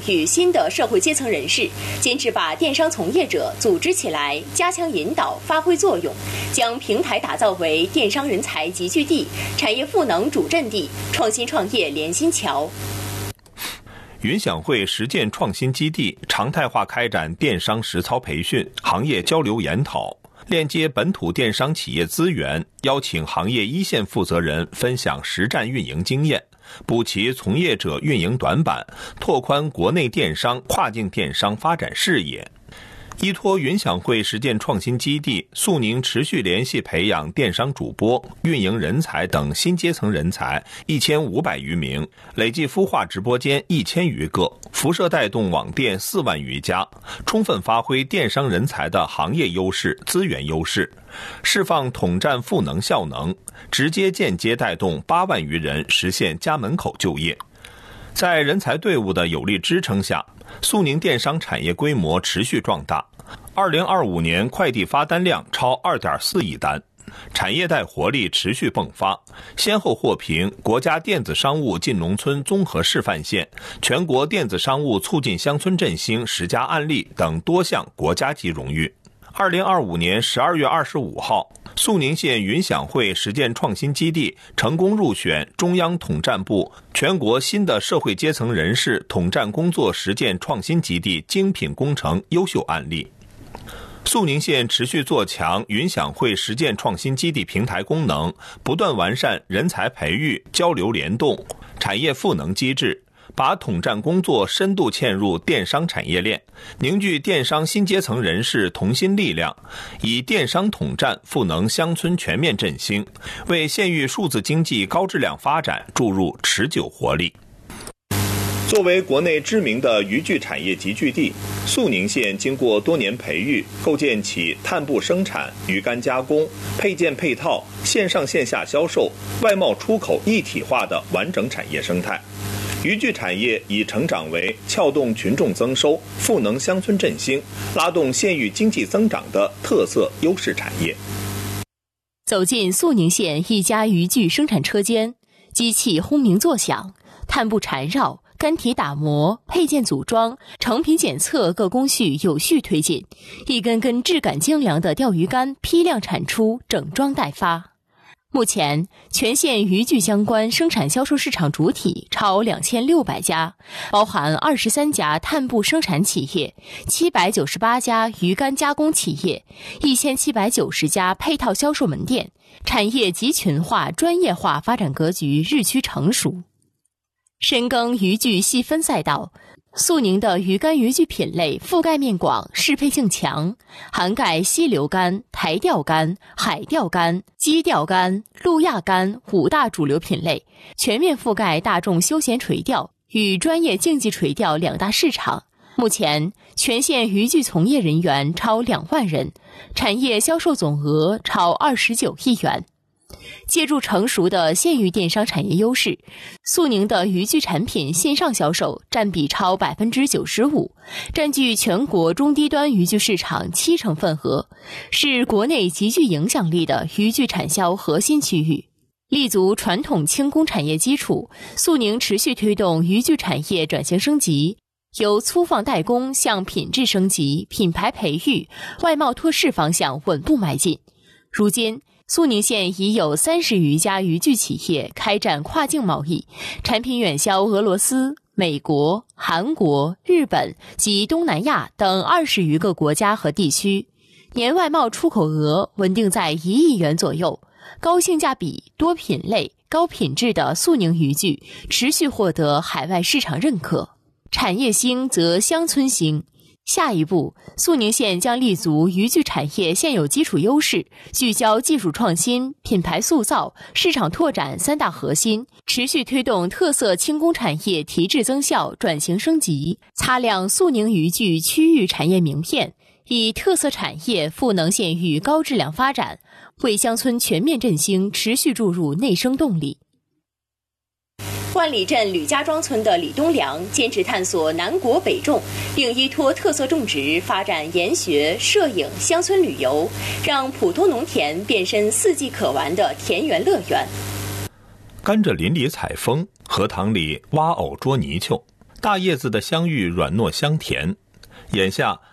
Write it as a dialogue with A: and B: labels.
A: 域新的社会阶层人士，坚持把电商从业者组织起来，加强引导，发挥作用，将平台打造为电商人才集聚地、产业赋能主阵地、创新创业连心桥。
B: 云享汇实践创新基地常态化开展电商实操培训、行业交流研讨，链接本土电商企业资源，邀请行业一线负责人分享实战运营经验，补齐从业者运营短板，拓宽国内电商、跨境电商发展视野。依托云享汇实践创新基地，苏宁持续联系培养电商主播、运营人才等新阶层人才1500余名，累计孵化直播间1000余个，辐射带动网店4万余家，充分发挥电商人才的行业优势、资源优势，释放统战赋能效能，直接间接带动8万余人实现家门口就业。在人才队伍的有力支撑下，苏宁电商产业规模持续壮大。2025年快递发单量超2.4亿单，产业带活力持续迸发，先后获评国家电子商务进农村综合示范县、全国电子商务促进乡村振兴10佳案例等多项国家级荣誉。2025年12月25号，肃宁县云享汇实践创新基地成功入选中央统战部全国新的社会阶层人士统战工作实践创新基地精品工程优秀案例。肃宁县持续做强云享汇实践创新基地平台功能，不断完善人才培育、交流联动、产业赋能机制，把统战工作深度嵌入电商产业链，凝聚电商新阶层人士同心力量，以电商统战赋能乡村全面振兴，为县域数字经济高质量发展注入持久活力。作为国内知名的渔具产业集聚地，肃宁县经过多年培育，构建起碳布生产、鱼竿加工、配件配套、线上线下销售、外贸出口一体化的完整产业生态。渔具产业已成长为撬动群众增收、赋能乡村振兴、拉动县域经济增长的特色优势产业。
A: 走进肃宁县一家渔具生产车间，机器轰鸣作响，碳布缠绕、干体打磨、配件组装、成品检测各工序有序推进，一根根质感精良的钓鱼竿批量产出，整装待发。目前，全县渔具相关生产销售市场主体超2600家，包含23家碳布生产企业、798家鱼竿加工企业、1790家配套销售门店，产业集群化、专业化发展格局日趋成熟。深耕渔具细分赛道，肃宁的鱼竿渔具品类覆盖面广，适配性强，涵盖溪流竿、台钓竿、海钓竿、矶钓竿、路亚竿5大主流品类，全面覆盖大众休闲垂钓与专业竞技垂钓2大市场。目前，全县渔具从业人员超2万人，产业销售总额超29亿元。借助成熟的县域电商产业优势，肃宁的渔具产品线上销售占比超 95%， 占据全国中低端渔具市场70%份额，是国内极具影响力的渔具产销核心区域。立足传统轻工产业基础，肃宁持续推动渔具产业转型升级，由粗放代工向品质升级、品牌培育、外贸拓市方向稳步迈进。如今，肃宁县已有30余家渔具企业开展跨境贸易，产品远销俄罗斯、美国、韩国、日本及东南亚等20余个国家和地区，年外贸出口额稳定在1亿元左右。高性价比、多品类、高品质的肃宁渔具持续获得海外市场认可。产业兴则乡村兴。下一步，肃宁县将立足渔具产业现有基础优势，聚焦技术创新、品牌塑造、市场拓展3大核心，持续推动特色轻工产业提质增效、转型升级，擦亮肃宁渔具区域产业名片，以特色产业赋能县域高质量发展，为乡村全面振兴持续注入内生动力。万里镇吕家庄村的李东良坚持探索南国北种，并依托特色种植发展研学、摄影、乡村旅游，让普通农田变身4季可玩的田园乐园。
B: 甘蔗林里采风，荷塘里挖藕捉泥鳅， 大叶子的香芋软糯香甜。眼下